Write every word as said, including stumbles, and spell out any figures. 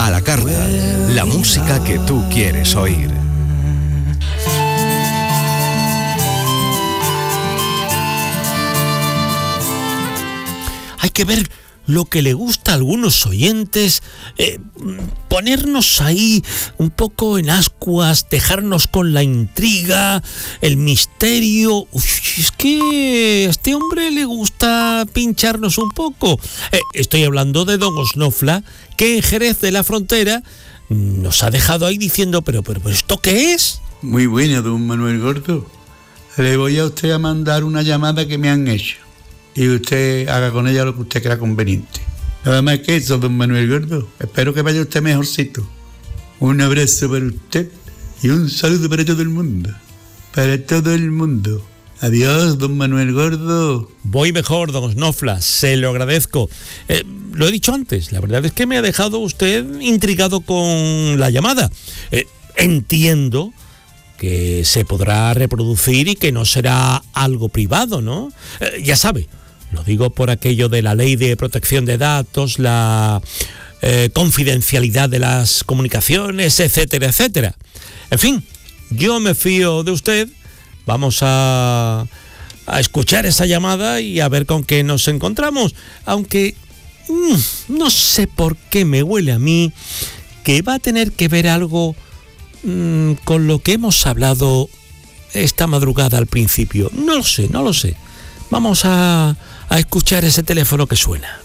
A la carta, la música que tú quieres oír. Hay que ver lo que le gusta a algunos oyentes, eh, ponernos ahí un poco en ascuas, dejarnos con la intriga, el misterio. Uf, es que a este hombre le gusta pincharnos un poco. Eh, estoy hablando de don Osnofla, que en Jerez de la Frontera nos ha dejado ahí diciendo, pero, pero, pero ¿esto qué es? Muy buena, don Manuel Gordo. Le voy a usted a mandar una llamada que me han hecho. Y usted haga con ella lo que usted crea conveniente. Nada más que eso, don Manuel Gordo. Espero que vaya usted mejorcito. Un abrazo para usted y un saludo para todo el mundo. Para todo el mundo. Adiós, don Manuel Gordo. Voy mejor, don Osnofla, se lo agradezco. Eh, lo he dicho antes, la verdad es que me ha dejado usted intrigado con la llamada. Eh, entiendo que se podrá reproducir y que no será algo privado, ¿no? Eh, ya sabe. Lo digo por aquello de la ley de protección de datos, la eh, confidencialidad de las comunicaciones, etcétera, etcétera. En fin, yo me fío de usted. Vamos a, a escuchar esa llamada y a ver con qué nos encontramos. Aunque mmm, no sé por qué me huele a mí que va a tener que ver algo mmm, con lo que hemos hablado esta madrugada al principio. No lo sé, no lo sé. Vamos a, a escuchar ese teléfono que suena.